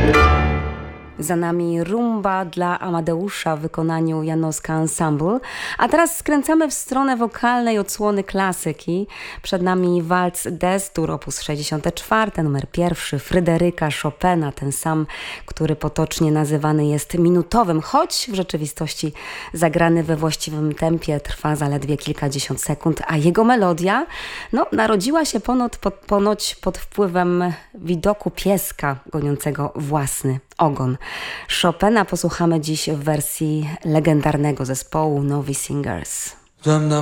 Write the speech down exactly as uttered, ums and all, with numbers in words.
Za nami rumba dla Amadeusza w wykonaniu Janowska Ensemble, a teraz skręcamy w stronę wokalnej odsłony klasyki. Przed nami walc Destur, opus sześćdziesiąty czwarty, numer pierwszy Fryderyka Chopina, ten sam, który potocznie nazywany jest minutowym, choć w rzeczywistości zagrany we właściwym tempie trwa zaledwie kilkadziesiąt sekund, a jego melodia no, narodziła się ponoć pod, ponoć pod wpływem widoku pieska goniącego własny ogon. Chopina posłuchamy dziś w wersji legendarnego zespołu Novi Singers.